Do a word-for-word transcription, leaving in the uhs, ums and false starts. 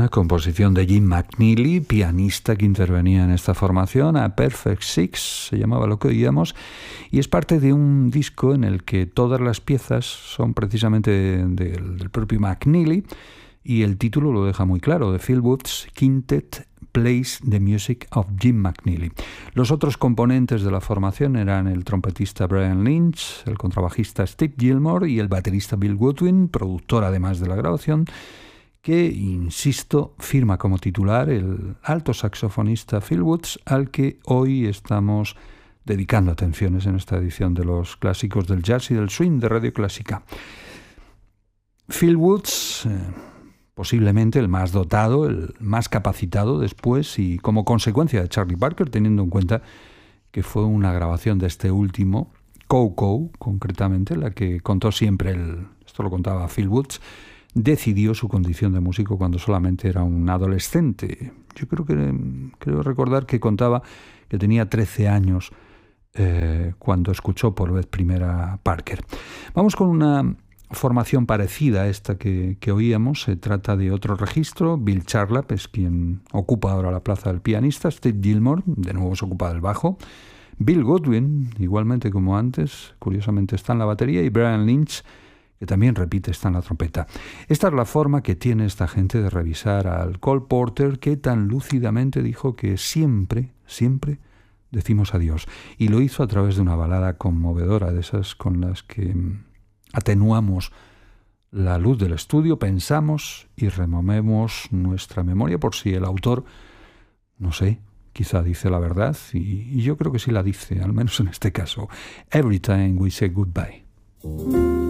una composición de Jim McNeely, pianista que intervenía en esta formación. A Perfect Six se llamaba lo que oíamos, y es parte de un disco en el que todas las piezas son precisamente del, del propio McNeely, y el título lo deja muy claro: The Phil Woods Quintet Plays the Music of Jim McNeely. Los otros componentes de la formación eran el trompetista Brian Lynch, el contrabajista Steve Gilmore y el baterista Bill Goodwin, productor además de la grabación, que, insisto, firma como titular el alto saxofonista Phil Woods, al que hoy estamos dedicando atenciones en esta edición de los clásicos del jazz y del swing de Radio Clásica. Phil Woods, eh, posiblemente el más dotado, el más capacitado después, y como consecuencia de Charlie Parker, teniendo en cuenta que fue una grabación de este último, Coco, concretamente, la que contó siempre, el, esto lo contaba Phil Woods, decidió su condición de músico cuando solamente era un adolescente. Yo creo que creo recordar que contaba que tenía trece años eh, cuando escuchó por vez primera a Parker. Vamos con una formación parecida a esta que, que oíamos. Se trata de otro registro. Bill Charlap es quien ocupa ahora la plaza del pianista. Steve Gilmore, de nuevo, se ocupa del bajo. Bill Goodwin, igualmente como antes, curiosamente está en la batería, y Brian Lynch, que también, repite, está en la trompeta. Esta es la forma que tiene esta gente de revisar al Cole Porter, que tan lúcidamente dijo que siempre, siempre decimos adiós. Y lo hizo a través de una balada conmovedora, de esas con las que atenuamos la luz del estudio, pensamos y removemos nuestra memoria por si el autor, no sé, quizá dice la verdad, y, y yo creo que sí la dice, al menos en este caso. Every Time We Say Goodbye.